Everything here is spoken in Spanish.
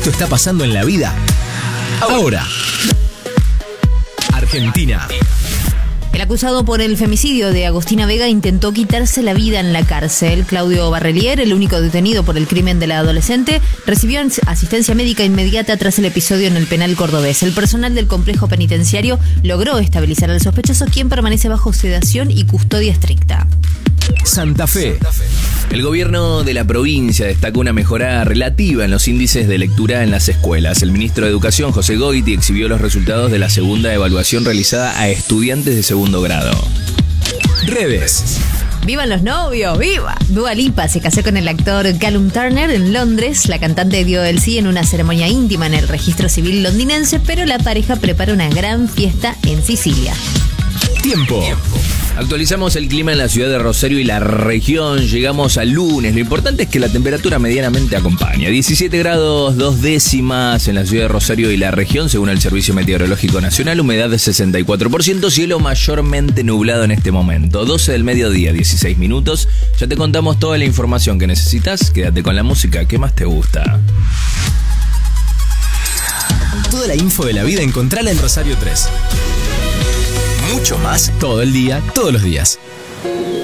Esto está pasando en la vida ahora. Argentina. El acusado por el femicidio de Agostina Vega intentó quitarse la vida en la cárcel. Claudio Barrelier, el único detenido por el crimen de la adolescente, recibió asistencia médica inmediata tras el episodio en el penal cordobés. El personal del complejo penitenciario logró estabilizar al sospechoso, quien permanece bajo sedación y custodia estricta. Santa Fe. El gobierno de la provincia destacó una mejora relativa en los índices de lectura en las escuelas. El ministro de Educación, José Goiti, exhibió los resultados de la segunda evaluación realizada a estudiantes de segundo grado. Redes. ¡Vivan los novios! ¡Viva! Dua Lipa se casó con el actor Callum Turner en Londres. La cantante dio el sí en una ceremonia íntima en el registro civil londinense, pero la pareja prepara una gran fiesta en Sicilia. Tiempo. Actualizamos el clima en la ciudad de Rosario y la región. Llegamos al lunes. Lo importante es que la temperatura medianamente acompaña. 17 grados 2 décimas en la ciudad de Rosario y la región, según el Servicio Meteorológico Nacional. Humedad de 64%. Cielo mayormente nublado en este momento. 12 del mediodía, 16 minutos. Ya te contamos toda la información que necesitas. Quédate con la música que más te gusta. Toda la info de la vida encontrala en Rosario 3. Mucho más todo el día, todos los días.